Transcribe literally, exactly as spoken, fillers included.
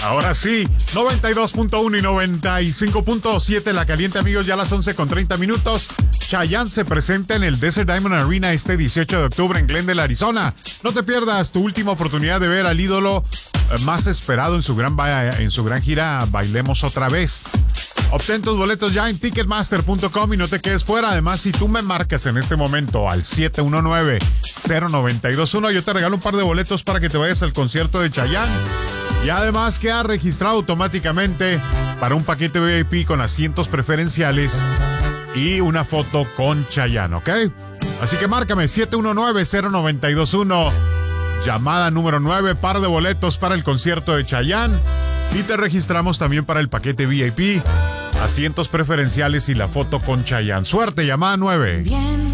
Ahora sí, noventa y dos punto uno y noventa y cinco punto siete La Caliente, amigos, ya a las once con treinta minutos. Chayanne se presenta en el Desert Diamond Arena este dieciocho de octubre en Glendale, Arizona. No te pierdas tu última oportunidad de ver al ídolo más esperado en su gran, en su gran gira Bailemos Otra Vez. Obtén tus boletos ya en ticketmaster punto com y no te quedes fuera. Además, si tú me marcas en este momento al siete uno nueve, cero nueve dos uno, yo te regalo un par de boletos para que te vayas al concierto de Chayanne. Y además queda registrado automáticamente para un paquete V I P con asientos preferenciales y una foto con Chayanne, ¿ok? Así que márcame siete uno nueve, cero nueve dos uno. Llamada número nueve, par de boletos para el concierto de Chayanne. Y te registramos también para el paquete V I P, asientos preferenciales y la foto con Chayanne. Suerte, llamada nueve. Bien.